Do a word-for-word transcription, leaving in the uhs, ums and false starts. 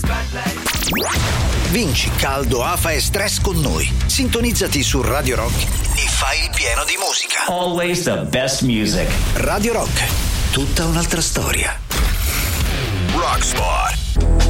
Vinci caldo, afa e stress con noi. Sintonizzati su Radio Rock e fai il pieno di musica. Always the best music. Radio Rock, tutta un'altra storia. Rock Spot.